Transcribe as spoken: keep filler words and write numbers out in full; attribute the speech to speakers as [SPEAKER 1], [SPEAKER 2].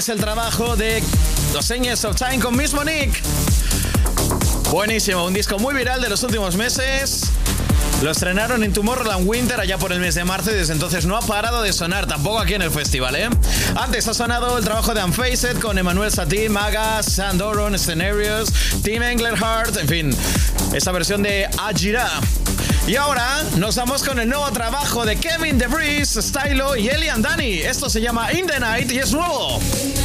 [SPEAKER 1] es el trabajo de Los Angels of Time con Miss Monique. Buenísimo, un disco muy viral de los últimos meses. Lo estrenaron en Tomorrowland Winter allá por el mes de marzo y desde entonces no ha parado de sonar, tampoco aquí en el festival, ¿eh? Antes ha sonado el trabajo de Unfaced con Emmanuel Satie, Maga, Sandoron, Scenarios, Tim Englehart, en fin, esa versión de Ajira. Y ahora nos vamos con el nuevo trabajo de Kevin DeVries, Stylo y Eli and Danny. Esto se llama In the Night y es nuevo.